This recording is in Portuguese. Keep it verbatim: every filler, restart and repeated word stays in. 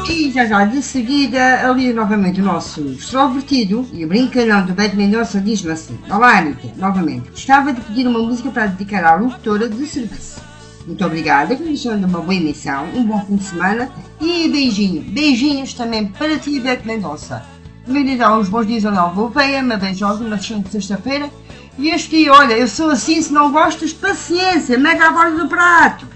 E já já de seguida, ali novamente o nosso extrovertido e o brincalhão do Beto Mendonça diz-me assim: Olá Anitta, novamente, gostava de pedir uma música para dedicar à locutora de serviço. Muito obrigada, que me de uma boa emissão, um bom fim de semana e beijinho, beijinhos também para ti, Beto Mendonça. Me lhe dá uns bons dias ao Nova Oveia, uma beijosa, uma excelente sexta-feira. E este dia, olha, eu sou assim, se não gostas, paciência, mega a borda do prato.